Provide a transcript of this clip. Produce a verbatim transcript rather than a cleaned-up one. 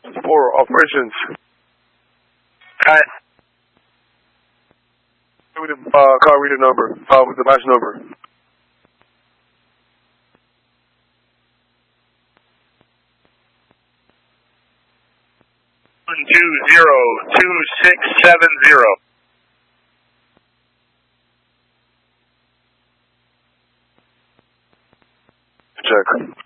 for operations. Cut. With the uh, car reader number, uh, with the batch number. One two zero two six seven zero. Check.